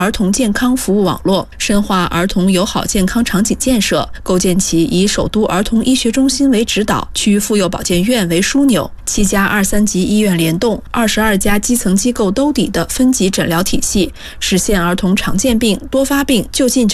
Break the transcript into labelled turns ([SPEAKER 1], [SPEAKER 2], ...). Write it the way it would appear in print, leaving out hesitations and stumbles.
[SPEAKER 1] 儿童健康服务网络，深化儿童友好健康场景建设，构建起以首都儿童医学中心为指导、区妇幼保健院为枢纽、7家2、3级医院联动、22家基层机构兜底的分级诊疗体系，实现儿童常见病、多发病就近